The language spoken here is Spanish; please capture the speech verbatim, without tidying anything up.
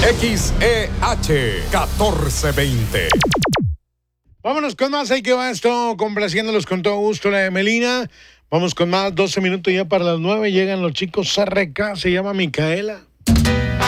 X E H catorce veinte. Vámonos con más, ahí que va esto, complaciéndolos con todo gusto, la de Melina. Vamos con más, doce minutos ya para las nueve, llegan los chicos R K, se llama Micaela.